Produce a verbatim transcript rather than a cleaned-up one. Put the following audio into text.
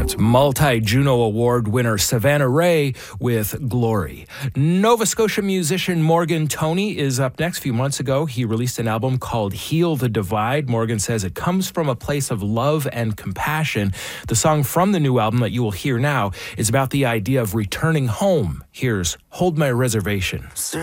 It's multi-Juno Award winner Savannah Ray with Glory. Nova Scotia musician Morgan Toney is up next. A few months ago, he released an album called Heal the Divide. Morgan says it comes from a place of love and compassion. The song from the new album that you will hear now is about the idea of returning home. Here's Hold My Reservation.